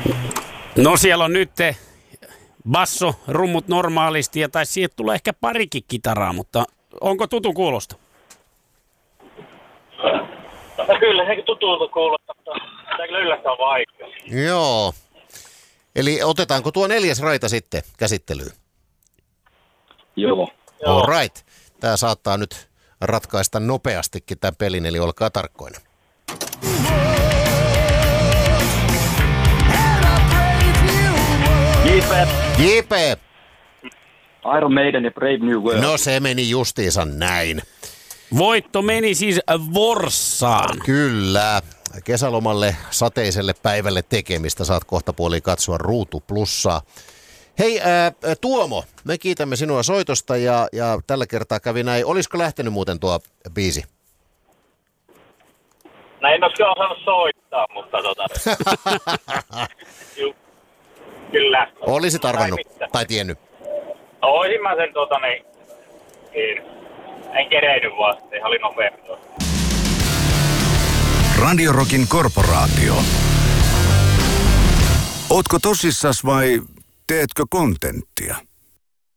No siellä on nyt basso, rummut normaalisti ja tai siihen tulee ehkä parikin kitaraa, mutta onko tutun kuulosta? No kyllä se tutulta kuulostaa, mutta tämä kyllä yllättää vaikea. Joo. Eli otetaanko tuo 4. raita sitten käsittelyyn? Joo. All right. Tämä saattaa nyt ratkaista nopeastikin tämän pelin, eli olkaa tarkkoina. JP. Iron Maiden ja Brave New World. No se meni justiinsa näin. Voitto meni siis Forssaan. Kyllä. Kesälomalle sateiselle päivälle tekemistä saat kohta puoliin katsoa Ruutu Plussaa. Hei Tuomo, me kiitämme sinua soitosta ja tällä kertaa kävi näin. Olisiko lähtenyt muuten tuo biisi? No en ole osannut soittaa, mutta kyllä. Olisit arvannut tai tiennyt? Oisin mä sen en kereinyt vaan, ihan oli nopeammin tuossa. Radio Rockin korporaatio. Ootko tosissas vai teetkö kontenttia?